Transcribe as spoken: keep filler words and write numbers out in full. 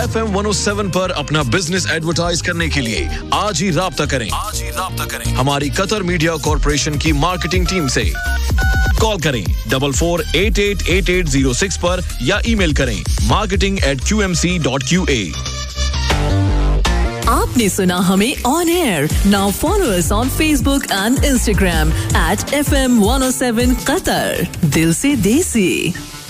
F M one O seven पर अपना business advertise करने के लिए आज ही राब्ता करें आज ही राब्ता करें हमारी कतर मीडिया कॉर्पोरेशन की मार्केटिंग टीम से। कॉल करें double four eight eight eight eight zero six पर या ईमेल करें marketing eight Q M C dot Q A. आपने सुना हमें on air. Now follow us on Facebook and Instagram at F M one O seven Qatar. दिल से देसी।